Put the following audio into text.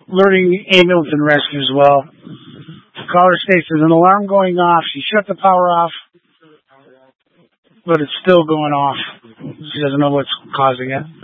alerting ambulance and rescue as well. The caller states there's an alarm going off. She shut the power off, but it's still going off. She doesn't know what's causing it.